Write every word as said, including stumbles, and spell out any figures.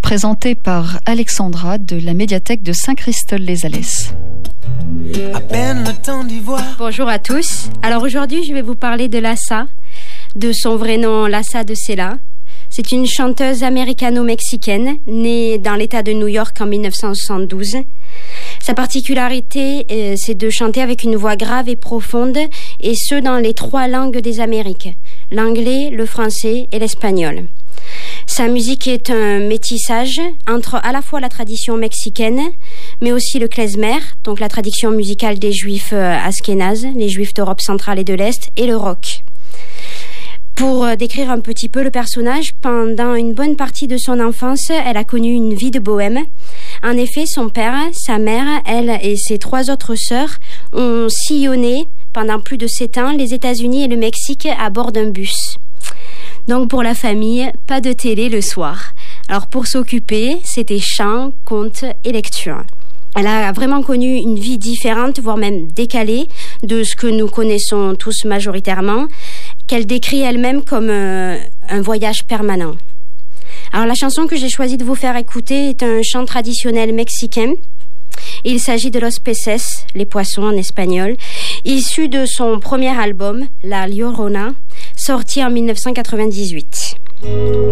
présenté par Alexandra de la médiathèque de Saint-Christol-les-Alès. À peine le temps d'y voir. Bonjour à tous. Alors aujourd'hui, je vais vous parler de Lassa, de son vrai nom Lassa de Sela. C'est une chanteuse américano-mexicaine née dans l'État de New York en dix-neuf cent soixante-douze. Sa particularité, euh, c'est de chanter avec une voix grave et profonde, et ce dans les trois langues des Amériques, l'anglais, le français et l'espagnol. Sa musique est un métissage entre à la fois la tradition mexicaine, mais aussi le klezmer, donc la tradition musicale des juifs askénazes, les juifs d'Europe centrale et de l'Est, et le rock. Pour décrire un petit peu le personnage, pendant une bonne partie de son enfance, elle a connu une vie de bohème. En effet, son père, sa mère, elle et ses trois autres sœurs ont sillonné pendant plus de sept ans les États-Unis et le Mexique à bord d'un bus. Donc pour la famille, pas de télé le soir. Alors pour s'occuper, c'était chant, contes et lecture. Elle a vraiment connu une vie différente, voire même décalée, de ce que nous connaissons tous majoritairement, qu'elle décrit elle-même comme euh, un voyage permanent. Alors la chanson que j'ai choisi de vous faire écouter est un chant traditionnel mexicain. Il s'agit de Los Peces, les poissons en espagnol, issu de son premier album, La Llorona, sorti en dix-neuf cent quatre-vingt-dix-huit.